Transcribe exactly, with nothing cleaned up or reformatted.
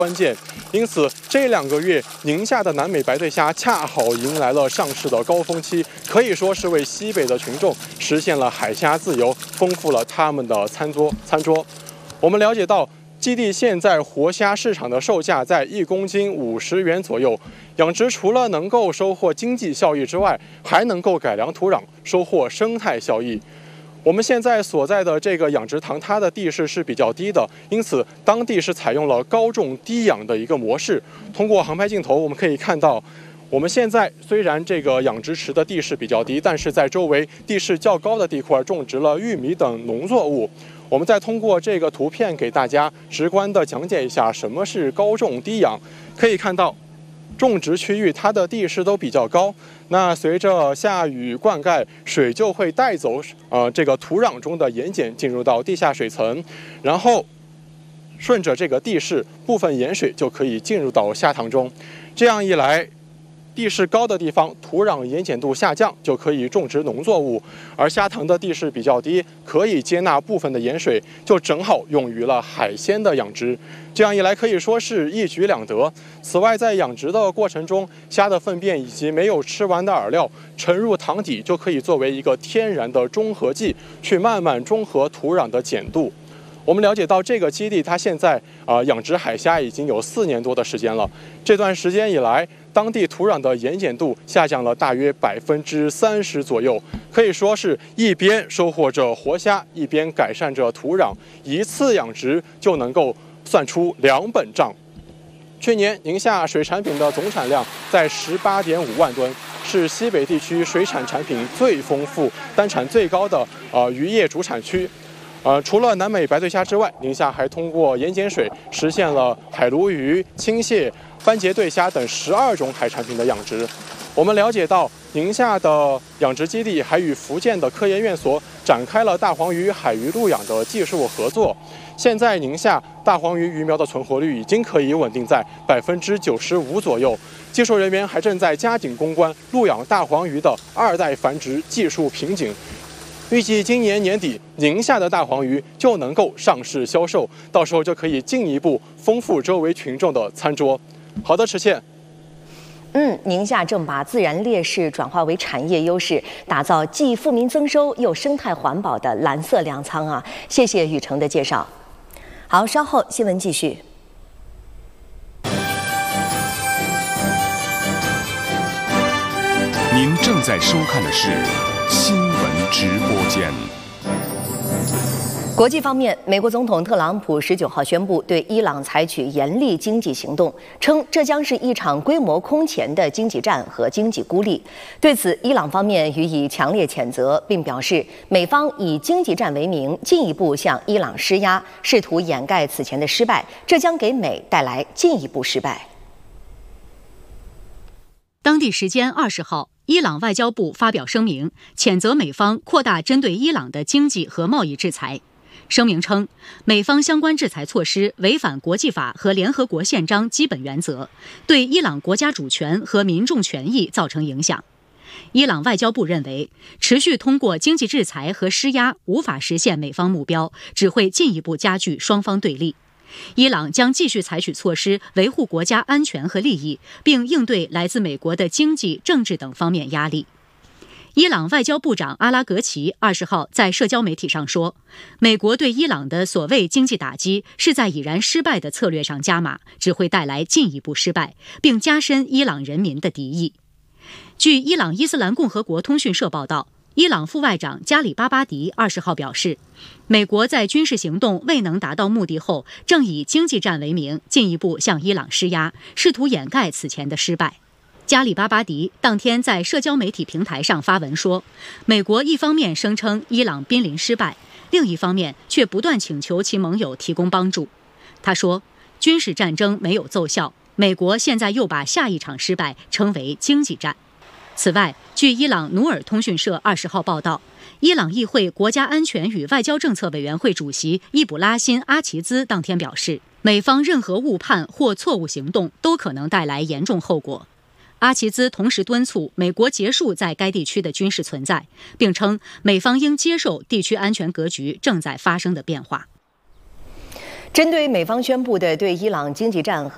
关键，因此这两个月宁夏的南美白对虾恰好迎来了上市的高峰期，可以说是为西北的群众实现了海虾自由，丰富了他们的餐桌餐桌。我们了解到，基地现在活虾市场的售价在一公斤五十元左右。养殖除了能够收获经济效益之外，还能够改良土壤，收获生态效益。我们现在所在的这个养殖塘，它的地势是比较低的，因此当地是采用了高种低养的一个模式。通过航拍镜头，我们可以看到，我们现在虽然这个养殖池的地势比较低，但是在周围地势较高的地块种植了玉米等农作物。我们再通过这个图片给大家直观地讲解一下什么是高种低养。可以看到，种植区域它的地势都比较高，那随着下雨灌溉，水就会带走呃这个土壤中的盐碱进入到地下水层，然后顺着这个地势，部分盐水就可以进入到虾塘中。这样一来，地势高的地方土壤盐碱度下降，就可以种植农作物；而虾塘的地势比较低，可以接纳部分的盐水，就正好用于了海鲜的养殖。这样一来，可以说是一举两得。此外，在养殖的过程中，虾的粪便以及没有吃完的饵料沉入塘底，就可以作为一个天然的中和剂，去慢慢中和土壤的碱度。我们了解到，这个基地它现在啊、呃、养殖海虾已经有四年多的时间了。这段时间以来，当地土壤的盐碱度下降了大约百分之三十左右，可以说是一边收获着活虾，一边改善着土壤，一次养殖就能够算出两本账。去年宁夏水产品的总产量在十八点五万吨，是西北地区水产产品最丰富、单产最高的呃渔业主产区。呃，除了南美白对虾之外，宁夏还通过盐碱水实现了海鲈鱼、青蟹、斑节对虾等十二种海产品的养殖。我们了解到，宁夏的养殖基地还与福建的科研院所展开了大黄鱼海鱼陆养的技术合作。现在宁夏大黄鱼鱼苗的存活率已经可以稳定在百分之九十五左右，技术人员还正在加紧攻关陆养大黄鱼的二代繁殖技术瓶颈。预计今年年底，宁夏的大黄鱼就能够上市销售，到时候就可以进一步丰富周围群众的餐桌。好的，池倩。 嗯，宁夏正把自然劣势转化为产业优势，打造既富民增收又生态环保的蓝色粮仓啊！谢谢雨成的介绍。好，稍后新闻继续。 您正在收看的是新闻直播间。 国际方面，美国总统特朗普十九号宣布对伊朗采取严厉经济行动，称这将是一场规模空前的经济战和经济孤立。对此，伊朗方面予以强烈谴责，并表示美方以经济战为名，进一步向伊朗施压，试图掩盖此前的失败，这将给美带来进一步失败。 当地时间二十号，伊朗外交部发表声明，谴责美方扩大针对伊朗的经济和贸易制裁。声明称，美方相关制裁措施违反国际法和联合国宪章基本原则，对伊朗国家主权和民众权益造成影响。伊朗外交部认为，持续通过经济制裁和施压无法实现美方目标，只会进一步加剧双方对立。伊朗将继续采取措施维护国家安全和利益，并应对来自美国的经济、政治等方面压力。伊朗外交部长阿拉格齐二十号在社交媒体上说，美国对伊朗的所谓经济打击是在已然失败的策略上加码，只会带来进一步失败，并加深伊朗人民的敌意。据伊朗伊斯兰共和国通讯社报道，伊朗副外长加里巴巴迪二十号表示，美国在军事行动未能达到目的后，正以经济战为名，进一步向伊朗施压，试图掩盖此前的失败。加里巴巴迪当天在社交媒体平台上发文说，美国一方面声称伊朗濒临失败，另一方面却不断请求其盟友提供帮助。他说，军事战争没有奏效，美国现在又把下一场失败称为经济战。此外，据伊朗努尔通讯社二十号报道，伊朗议会国家安全与外交政策委员会主席伊卜拉欣·阿齐兹当天表示，美方任何误判或错误行动都可能带来严重后果。阿齐兹同时敦促美国结束在该地区的军事存在，并称美方应接受地区安全格局正在发生的变化。 针对美方宣布的对伊朗经济战和